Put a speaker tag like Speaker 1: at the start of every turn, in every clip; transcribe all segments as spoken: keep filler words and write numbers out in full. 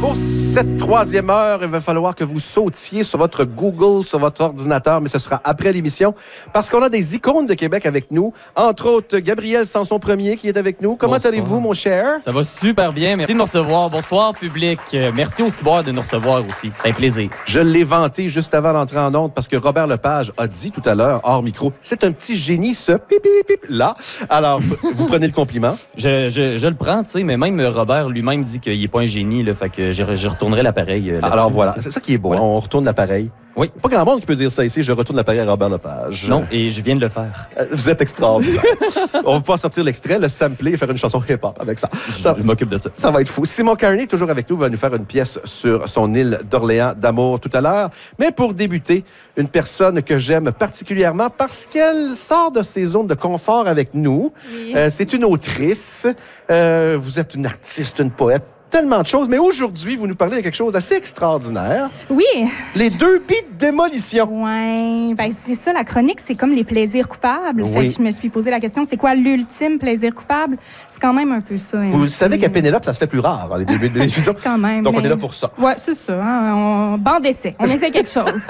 Speaker 1: Pour cette troisième heure, il va falloir que vous sautiez sur votre Google, sur votre ordinateur, mais ce sera après l'émission, parce qu'on a des icônes de Québec avec nous. Entre autres, Gabriel Sanson-Premier qui est avec nous. Comment
Speaker 2: Bonsoir.
Speaker 1: allez-vous, mon cher?
Speaker 2: Ça va super bien. Merci de nous recevoir. Bonsoir, public. Euh, Merci au Ciboire de nous recevoir aussi. C'est un plaisir.
Speaker 1: Je l'ai vanté juste avant d'entrer en onde parce que Robert Lepage a dit tout à l'heure, hors micro, c'est un petit génie, ce pipi pip là. Alors, vous prenez le compliment?
Speaker 2: Je, je, je le prends, tu sais, mais même Robert lui-même dit qu'il n'est pas un génie, là, fait que je, je retournerai l'appareil. Euh,
Speaker 1: Alors voilà,
Speaker 2: t'sais.
Speaker 1: c'est ça qui est beau.
Speaker 2: Ouais.
Speaker 1: On retourne l'appareil.
Speaker 2: Oui.
Speaker 1: Pas grand monde qui peut dire ça ici, je retourne l'appareil à Robert Lepage.
Speaker 2: Non, et je viens de le faire.
Speaker 1: Vous êtes extraordinaire. On va pouvoir sortir l'extrait, le sampler et faire une chanson hip-hop avec ça.
Speaker 2: Je,
Speaker 1: ça
Speaker 2: je m'occupe de ça.
Speaker 1: Ça va être fou. Simon Carney, toujours avec nous, va nous faire une pièce sur son île d'Orléans d'amour tout à l'heure. Mais pour débuter, une personne que j'aime particulièrement parce qu'elle sort de ses zones de confort avec nous.
Speaker 3: Oui.
Speaker 1: Euh, c'est une autrice. Euh, vous êtes une artiste, une poète. Tellement de choses, mais aujourd'hui, vous nous parlez de quelque chose d'assez extraordinaire.
Speaker 3: Oui.
Speaker 1: Les deux beats de démolition.
Speaker 3: Ouais. Ben, c'est ça, la chronique, c'est comme les plaisirs coupables.
Speaker 1: Oui.
Speaker 3: Fait que je me suis posé la question, c'est quoi l'ultime plaisir coupable? C'est quand même un peu ça.
Speaker 1: Vous
Speaker 3: M C.
Speaker 1: savez qu'à Pénélope, ça se fait plus rare, hein, les deux beats de démolition.
Speaker 3: Quand même.
Speaker 1: Donc, on
Speaker 3: mais-
Speaker 1: est là pour ça.
Speaker 3: Ouais, c'est ça. Hein? On bande d'essai. On essaie quelque chose.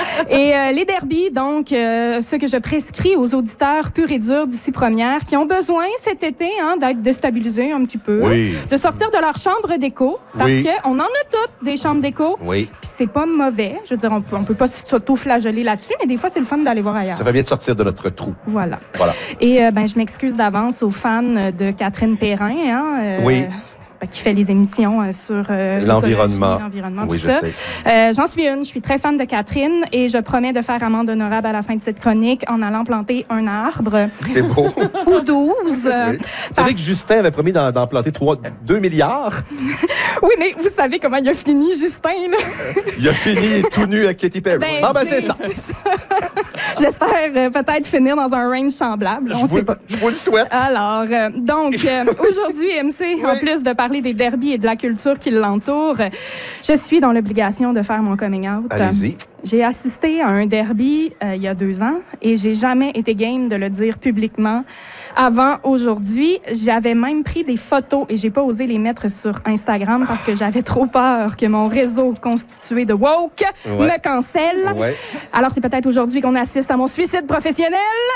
Speaker 3: Et euh, les derbies, donc, euh, ce que je prescris aux auditeurs purs et durs d'ici première, qui ont besoin cet été hein, d'être déstabilisés un petit peu,
Speaker 1: Oui.
Speaker 3: de sortir de leur chambre d'écho, parce
Speaker 1: Oui.
Speaker 3: qu'on en a toutes des chambres d'écho.
Speaker 1: Oui.
Speaker 3: Puis c'est pas mauvais. Je veux dire, on peut, on peut pas s'auto-flageller là-dessus, mais des fois, c'est le fun d'aller voir ailleurs.
Speaker 1: Ça fait bien de sortir de notre trou.
Speaker 3: Voilà.
Speaker 1: Voilà.
Speaker 3: Et euh, ben, je m'excuse d'avance aux fans de Catherine Perrin, hein, euh,
Speaker 1: Oui.
Speaker 3: ben, qui fait les émissions euh, sur euh,
Speaker 1: L'environnement.
Speaker 3: l'écologie, l'environnement,
Speaker 1: Oui,
Speaker 3: tout
Speaker 1: je
Speaker 3: ça.
Speaker 1: sais.
Speaker 3: Euh, J'en suis une. Je suis très fan de Catherine et je promets de faire amende honorable à la fin de cette chronique en allant planter un arbre
Speaker 1: C'est beau.
Speaker 3: ou douze. euh,
Speaker 1: Oui. Vous
Speaker 3: parce-
Speaker 1: savez que Justin avait promis d'en, d'en planter trois, deux milliards.
Speaker 3: Oui, mais vous savez comment il a fini, Justin, là?
Speaker 1: Il a fini tout nu à Katy Perry.
Speaker 3: Ben,
Speaker 1: ah, ben
Speaker 3: tu sais,
Speaker 1: c'est ça.
Speaker 3: ça. J'espère euh, peut-être finir dans un range semblable. On
Speaker 1: Je vous,
Speaker 3: sait pas.
Speaker 1: je vous le souhaite.
Speaker 3: Alors, euh, donc, euh, aujourd'hui, M C, en
Speaker 1: Oui.
Speaker 3: plus de parler des derbies et de la culture qui l'entoure, euh, je suis dans l'obligation de faire mon coming out.
Speaker 1: Allez-y.
Speaker 3: J'ai assisté à un derby euh, il y a deux ans et j'ai jamais été game de le dire publiquement avant aujourd'hui. J'avais même pris des photos et j'ai pas osé les mettre sur Instagram parce que j'avais trop peur que mon réseau constitué de woke
Speaker 1: Ouais.
Speaker 3: me cancelle.
Speaker 1: Ouais.
Speaker 3: Alors, c'est peut-être aujourd'hui qu'on assiste à mon suicide professionnel.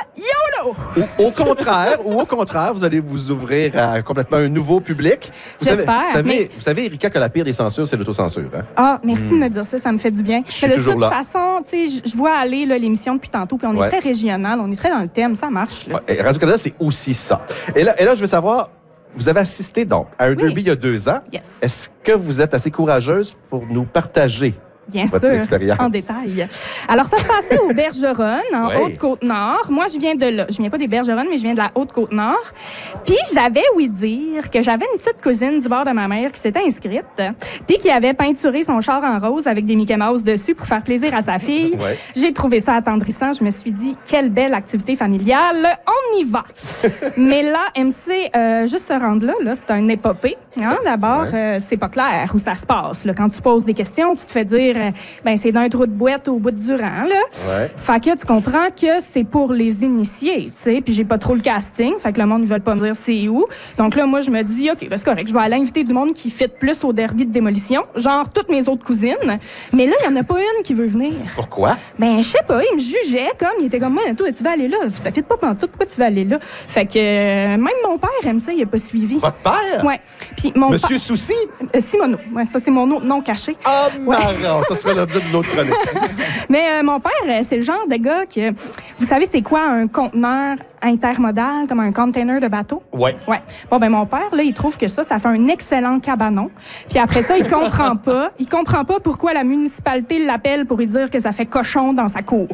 Speaker 3: YOLO!
Speaker 1: Ou au contraire, ou au contraire, vous allez vous ouvrir à complètement un nouveau public. Vous savez-
Speaker 3: J'espère,
Speaker 1: Vous savez,
Speaker 3: mais-
Speaker 1: vous savez, Erika, que la pire des censures, c'est l'autocensure. Hein?
Speaker 3: Ah, merci de me dire ça, ça me fait du bien.
Speaker 1: suis
Speaker 3: Mais de
Speaker 1: toujours
Speaker 3: toute
Speaker 1: là.
Speaker 3: façon, tu sais, je- je vois aller là, l'émission depuis tantôt, puis on
Speaker 1: Ouais.
Speaker 3: est très régional, on est très dans le thème, ça marche. Là.
Speaker 1: Ouais, et Radio-Canada, c'est aussi ça. Et là, et là, je veux savoir, vous avez assisté donc à un
Speaker 3: Oui.
Speaker 1: derby il y a deux ans.
Speaker 3: Yes.
Speaker 1: Est-ce que vous êtes assez courageuse pour nous partager
Speaker 3: Bien
Speaker 1: votre
Speaker 3: sûr,
Speaker 1: expérience?
Speaker 3: en détail. Alors, ça se passait au Bergeron, en
Speaker 1: Ouais.
Speaker 3: Haute-Côte-Nord. Moi, je viens de là. Je viens pas des Bergeronnes, mais je viens de la Haute-Côte-Nord. Puis, j'avais ouï dire que j'avais une petite cousine du bord de ma mère qui s'était inscrite, puis qui avait peinturé son char en rose avec des Mickey Mouse dessus pour faire plaisir à sa fille.
Speaker 1: Ouais.
Speaker 3: J'ai trouvé ça attendrissant. Je me suis dit, quelle belle activité familiale. On y va. Mais là, M C, euh, juste se rendre là, là c'est un épopée. Hein? D'abord,
Speaker 1: Ouais.
Speaker 3: euh, c'est pas clair où ça se passe. Là. Quand tu poses des questions, tu te fais dire, euh, ben c'est d'un trou de boîte au bout de Durand. Là.
Speaker 1: Ouais.
Speaker 3: Fait que tu comprends que c'est pour les initiés, tu sais. Puis j'ai pas trop le casting, fait que le monde ne veut pas me dire c'est où. Donc là, moi, je me dis, OK, ben, c'est correct, je vais aller inviter du monde qui fit plus au derby de démolition, genre toutes mes autres cousines. Mais là, il y en a pas une qui veut venir.
Speaker 1: Pourquoi?
Speaker 3: Ben, je sais pas, il me jugeait comme, il était comme, moi, toi, tu vas aller là. Ça fit pas pantoute, pourquoi tu vas aller là? Fait que euh, même mon père aime ça, il a pas suivi.
Speaker 1: Votre père?
Speaker 3: Ouais. Puis mon
Speaker 1: Monsieur Souci?
Speaker 3: pa- euh, Simoneau. Ouais, ça, c'est mon autre nom caché.
Speaker 1: Ah, marrant! Ça sera l'objet d'une autre chronique.
Speaker 3: Mais euh, mon père, euh, c'est le genre de gars que, vous savez, c'est quoi un conteneur intermodal, comme un container de bateau?
Speaker 1: Ouais.
Speaker 3: Ouais. Bon, ben mon père, là, il trouve que ça, ça fait un excellent cabanon. Puis après ça, il comprend pas. Il comprend pas pourquoi la municipalité l'appelle pour lui dire que ça fait cochon dans sa cour.